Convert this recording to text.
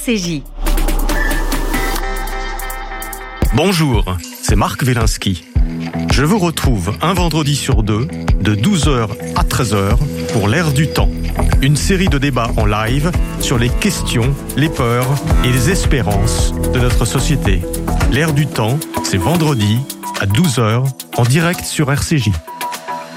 RCJ. Bonjour, c'est Marc Wielinski. Je vous retrouve un vendredi sur deux, de 12h à 13h, pour l'Air du temps. Une série de débats en live sur les questions, les peurs et les espérances de notre société. L'Air du temps, c'est vendredi à 12h en direct sur RCJ.